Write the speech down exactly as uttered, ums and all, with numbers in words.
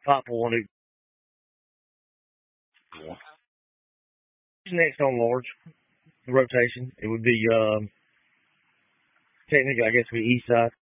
Papa wanted next on large rotation. It would be um, technically, I guess, be east side.